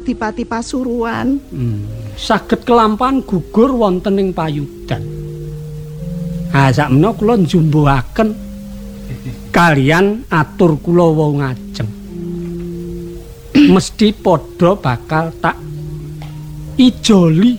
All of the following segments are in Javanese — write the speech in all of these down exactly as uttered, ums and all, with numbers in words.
Adipati Pasuruan. Hmm. Saged kelampahan gugur wonten ing payudan. Ha sakmena kula njumbuhaken kalian atur kula wong ajeng. Mesti padha bakal tak ijoli.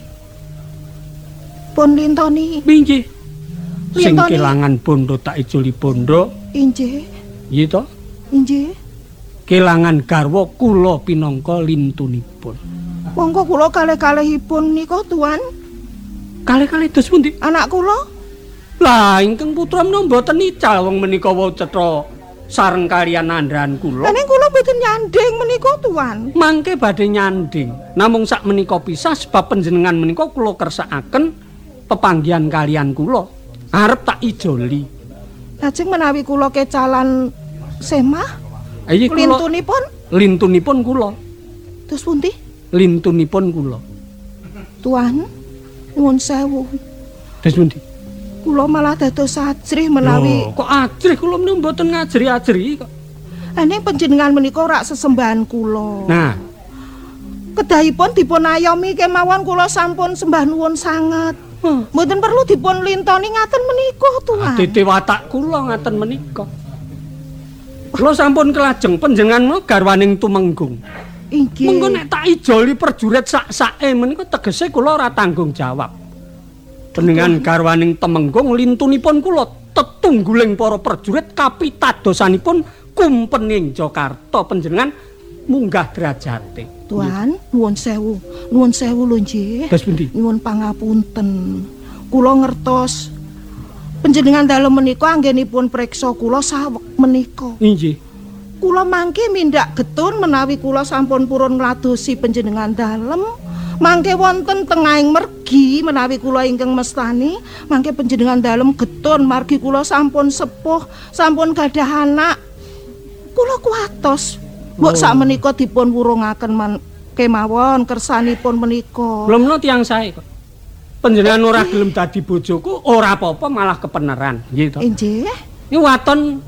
Pun lintoni. Nggih. Sing Lintoni. kelangan bondo tak ijoli bondo. Injih. Nggih to? Injih. Kelangan garwa kula pinangka lintunipun. Monggo kula kalih-kalihipun nika Tuan. Kalih-kalih dos pundi? Anak kula. Lah ingkang putra menawa mboten ical wong menika wau cetha sareng kaliyan andhahan kula. Ning kula mboten nyanding menika Tuan. Mangke badhe nyanding. Namung sak menika pisah sebab panjenengan menika kula kersakaken pepanggihan kaliyan kula. Arep tak ijoli. Lajeng menawi kula kecalan semah, Ayo kula lintunipun lintunipun kula. terus pundi? Lintunipun kula. Tuan, nuwun sewu. Terus pundi? Kula malah dados ajrih menawi Loh, kok ajrih kula menawa mboten ngajri-ajri kok. ane panjenengan menika rak sesembahan kula. Nah, Kedahipun dipun ayomi kemawon kula sampun sembah nuwun sanget. huh. Mboten perlu dipun lintoni ngaten menika, Tuan. Dite watak kula ngaten menika. Kula sampun kelajeng panjenengan menika garwaning tumenggung. Inggih. Mengko nek tak ijoli perjurit sak-sake menika tegese kula ora tanggung jawab. Panjenengan garwaning temenggung lintunipun kula tetungguling para perjurit kapitadosanipun kumpening Jakarta panjenengan munggah derajate. Tuan, nuwun sewu. Nuwun sewu lho nggih. Terus pundi? Nyuwun pangapunten. Kula ngertos panjenengan dalem menika anggenipun preksa kula saweg menika. Inggih. Kula mangke mindak getun menawi kula sampun purun ngladosi panjenengan dalem. Mangke wonten tengahing mergi menawi kula ingkang mestani, mangke panjenengan dalem getun margi kula sampun sepuh, sampun gadah anak. Kula kuatos. Mbok Oh. sakmenika dipun wurungaken man kemawon kersanipun menika. Lha menawa tiyang sae kok. Panjenengan ora gelem dadi bojoku, ora apa-apa malah kepeneran, nggih to. Inggih. Iki waton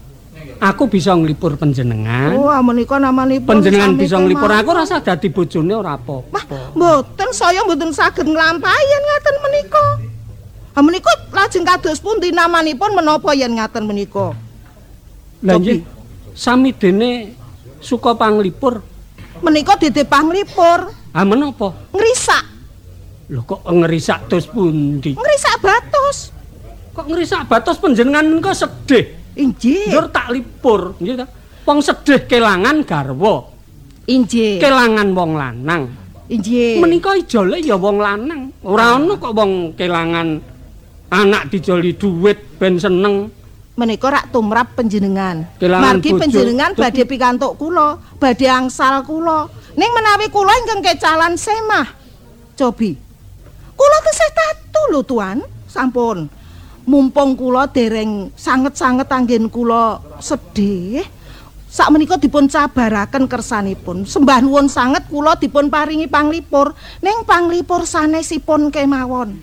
aku bisa nglipur panjenengan. Oh, menika namanipun Panjenengan sami bisa nglipur kemawon. aku rasa dadi bojone ora Mah, apa-apa. mboten saya mboten saged nglampahi ngaten menika. Ha menika lajeng kados pundi namanipun menapa yen ngaten menika? Lah Cobi. nggih, sami dene suka panglipur. Menika dite panglipur, Ah menapa? ngrisak, Lho kok ngerisak dos pundi? ngrisak batos. Kok ngerisak batos panjenengan menika sedih. Inggih. Njur tak lipur, nggih ta? Wong sedih kelangan garwa, Inggih. kelangan wong lanang. Inggih. Menika ijole ya wong lanang. Ora ono kok wong kelangan anak dijoli duit ben seneng. Menika rak tumrap panjenengan. Kelangan Margi bojo. panjenengan badhe pikantuk kula, badhe angsal kula. Ning menawi kula ingkang kecalan semah. Cobi. Kula tesih tatu lho, Tuan. Sampun. Mumpung kula dereng sanget-sanget anggen kula sedih, sakmenika dipun cabaraken kersanipun. Sembah nuwun sanget kula dipun paringi panglipur, ning panglipur sanesipun kemawon.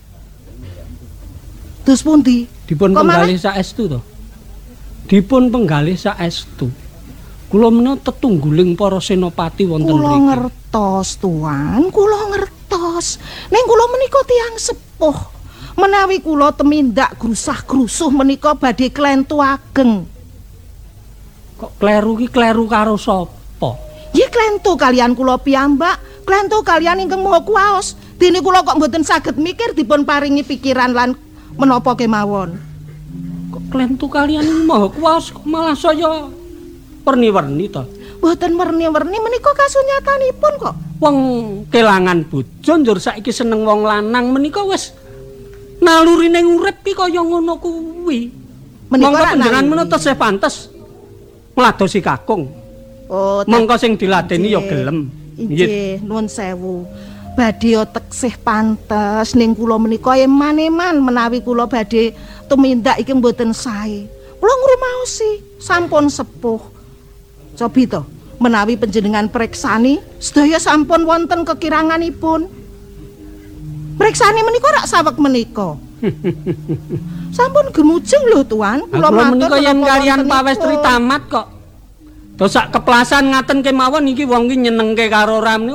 Terus pundi? Dipun Kok penggalih saestu to. Dipun penggalih saestu. Kula menawa tetungguling para senopati wonten Kula mriki. ngertos, Tuan, kula ngertos. Ning kula menika tiyang sepuh. Menawi kula temindak grusah-grusuh menika badhe klentu ageng. Kok kleru ki kleru karo sapa? Nggih klentu kalian kula piyambak, klentu kalian ingkang maha kuwaos. Dene kula kok mboten saged mikir dipun paringi pikiran lan menapa kemawon. Kok klentu kalian ini maha kuwas kok malah saya perni-werni to. Mboten werni-werni menika kasunyatanipun kok. Wong kelangan bojo njur saiki seneng wong lanang menika wis nalurine urip ki kaya ngono kuwi. Menika Monggo rak panjenengan naluri. menawa tesih pantes ngladosi kakung. Oh, Mongko sing diladeni ya Inggih. gelem. Inggih, nuwun sewu. Badhe teksih pantes ning kula menika eman-eman menawi kula badhe tumindak iki mboten sae. Kula ngrumaosi sampun sepuh. Cobi to, menawi panjenengan preksani sedaya sampun wonten kekiranganipun. Preksani menika rak saweg menika. Sampun gemujeng lho Tuan, Kula menika yen menapa kalian wontenipun. pawestri tamat kok. Terus sak keplasan ngaten kemawon iki wong ki nyenengke karo ram